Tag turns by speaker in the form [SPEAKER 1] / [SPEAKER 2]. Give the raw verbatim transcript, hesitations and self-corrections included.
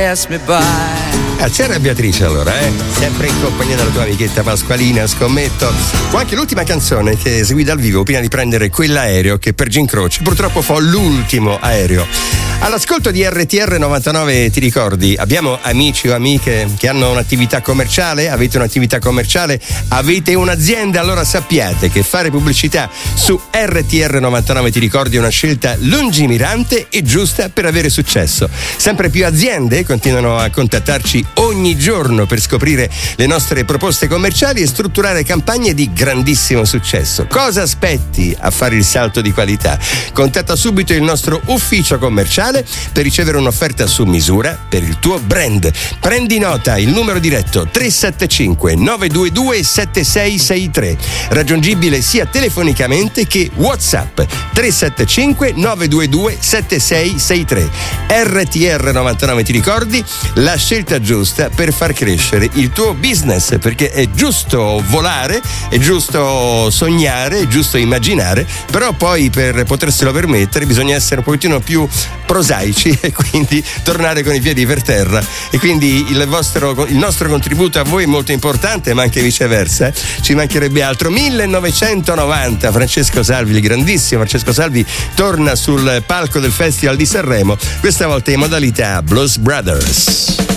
[SPEAKER 1] pass me by.
[SPEAKER 2] Ah, c'era Beatrice allora, eh? Sempre in compagnia della tua amichetta Pasqualina, scommetto. Fu anche l'ultima canzone che eseguì dal vivo prima di prendere quell'aereo che per Jim Croce purtroppo fu l'ultimo aereo. All'ascolto di R T R novantanove, ti ricordi? Abbiamo amici o amiche che hanno un'attività commerciale? Avete un'attività commerciale? Avete un'azienda? Allora sappiate che fare pubblicità su R T R novantanove, ti ricordi, è una scelta lungimirante e giusta per avere successo. Sempre più aziende continuano a contattarci ogni giorno per scoprire le nostre proposte commerciali e strutturare campagne di grandissimo successo. Cosa aspetti a fare il salto di qualità? Contatta subito il nostro ufficio commerciale per ricevere un'offerta su misura per il tuo brand. Prendi nota, il numero diretto tre sette cinque nove due due sette sei sei tre, raggiungibile sia telefonicamente che WhatsApp tre sette cinque nove due due sette sei sei tre. R T R novantanove, ti ricordi? La scelta giusta per far crescere il tuo business, perché è giusto volare, è giusto sognare, è giusto immaginare, però poi per poterselo permettere bisogna essere un pochettino più prosaici e quindi tornare con i piedi per terra, e quindi il vostro, il nostro contributo a voi è molto importante, ma anche viceversa, eh? Ci mancherebbe altro. millenovecentonovanta, Francesco Salvi, il grandissimo Francesco Salvi, torna sul palco del Festival di Sanremo, questa volta in modalità Blues Brothers.